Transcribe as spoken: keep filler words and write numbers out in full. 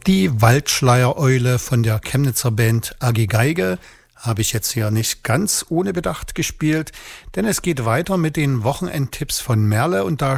Die Waldschleiereule von der Chemnitzer Band A G Geige habe ich jetzt hier nicht ganz ohne Bedacht gespielt, denn es geht weiter mit den Wochenendtipps von Merle und da